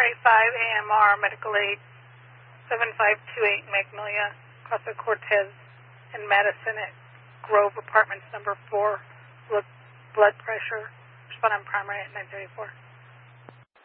AMR, medical aid, 7528 Magnolia, Casa Cortez in Madison at Grove Apartments number 4, blood pressure, respond on primary at 934.